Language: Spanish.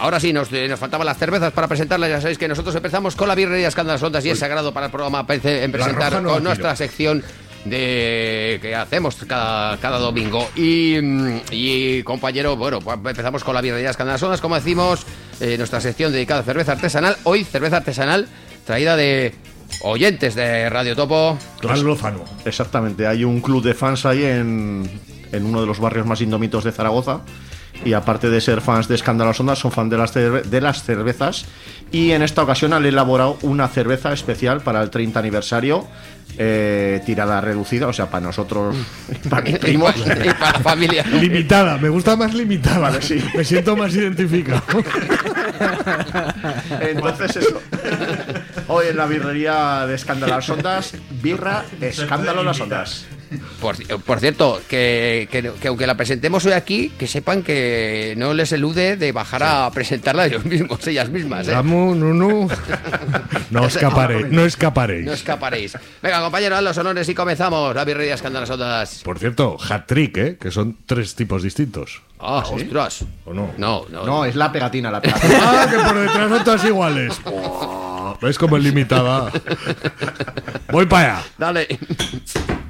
Ahora sí, nos faltaban las cervezas para presentarlas. Ya sabéis que nosotros empezamos con la birrería Escándalos Ondas y es sagrado para el programa en presentar con nuestra sección que hacemos cada domingo. Y compañero, bueno, pues empezamos con la birrería Escándalos Ondas, como decimos, nuestra sección dedicada a cerveza artesanal. Hoy, cerveza artesanal traída de oyentes de Radio Topo. Clan Lozano. Exactamente, hay un club de fans ahí en uno de los barrios más indómitos de Zaragoza. Y aparte de ser fans de Escándalos Ondas, son fans de las cervezas. Y en esta ocasión han elaborado una cerveza especial para el 30 aniversario, tirada reducida, o sea, para nosotros, para mis primos. Y para la familia. Limitada, me gusta más limitada. Vale, sí. Me siento más identificado. Entonces eso. Hoy en la birrería de Escándalos Ondas, birra Escándalo las Ondas. Por cierto, que aunque la presentemos hoy aquí, que sepan que no les elude de bajar a presentarla ellos mismos, ellas mismas. No escaparéis. No escaparéis. Venga, compañero, haz los honores y comenzamos la birrería Escándalos Ondas. Por cierto, hat-trick, que son 3 tipos distintos. Ah, ¿sí? Ostras. ¿O no? No, es la pegatina. Que por detrás son todas iguales. ¿Ves cómo es limitada? Voy para allá. Dale.